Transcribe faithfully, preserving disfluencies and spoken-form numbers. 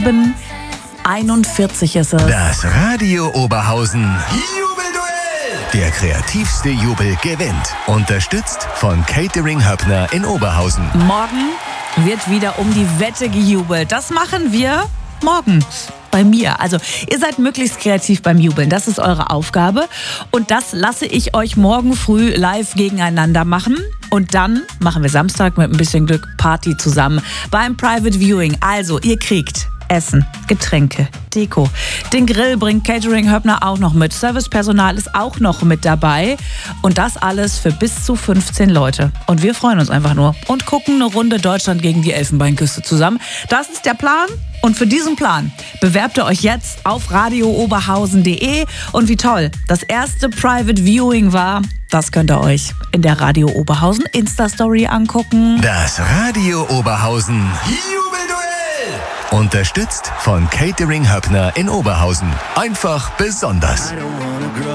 einundvierzig ist es. Das Radio Oberhausen Jubelduell. Der kreativste Jubel gewinnt. Unterstützt von Catering Höppner in Oberhausen. Morgen wird wieder um die Wette gejubelt. Das machen wir morgen bei mir. Also ihr seid möglichst kreativ beim Jubeln. Das ist eure Aufgabe. Und das lasse ich euch morgen früh live gegeneinander machen. Und dann machen wir Samstag mit ein bisschen Glück Party zusammen beim Private Viewing. Also ihr kriegt Essen, Getränke, Deko. Den Grill bringt Catering Höppner auch noch mit. Servicepersonal ist auch noch mit dabei. Und das alles für bis zu fünfzehn Leute. Und wir freuen uns einfach nur und gucken eine Runde Deutschland gegen die Elfenbeinküste zusammen. Das ist der Plan. Und für diesen Plan bewerbt ihr euch jetzt auf radio oberhausen punkt de. Und wie toll das erste Private Viewing war, das könnt ihr euch in der Radio Oberhausen Insta-Story angucken. Das Radio Oberhausen Jubelduell. Unterstützt von Catering Höppner in Oberhausen. Einfach besonders.